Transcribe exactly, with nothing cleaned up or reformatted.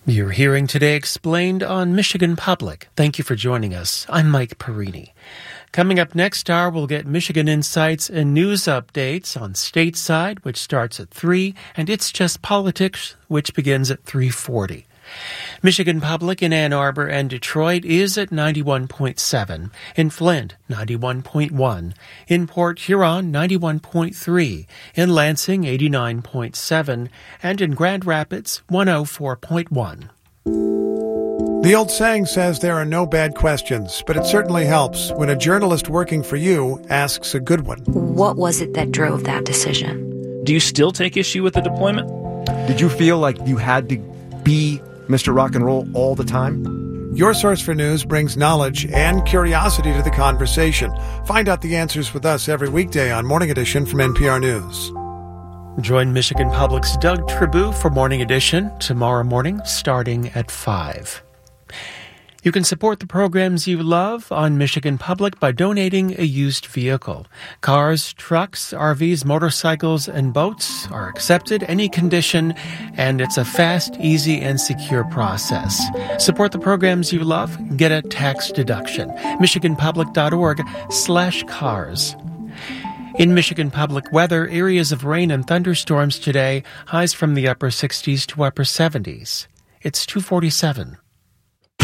You're hearing Today Explained on Michigan Public. Thank you for joining us. I'm Mike Perini. Coming up next hour, we'll get Michigan insights and news updates on Stateside, which starts at three, and It's Just Politics, which begins at three forty. Michigan Public in Ann Arbor and Detroit is at ninety-one point seven, in Flint, ninety-one point one, in Port Huron, ninety-one point three, in Lansing, eighty-nine point seven, and in Grand Rapids, one oh four point one. The old saying says there are no bad questions, but it certainly helps when a journalist working for you asks a good one. What was it that drove that decision? Do you still take issue with the deployment? Did you feel like you had to be Mister Rock and Roll all the time? Your Source for News brings knowledge and curiosity to the conversation. Find out the answers with us every weekday on Morning Edition from N P R News. Join Michigan Public's Doug Tribou for Morning Edition tomorrow morning starting at five. You can support the programs you love on Michigan Public by donating a used vehicle. Cars, trucks, R Vs, motorcycles, and boats are accepted, any condition, and it's a fast, easy, and secure process. Support the programs you love, get a tax deduction. MichiganPublic.org slash cars. In Michigan Public weather, areas of rain and thunderstorms today, highs from the upper sixties to upper seventies. It's two forty-seven.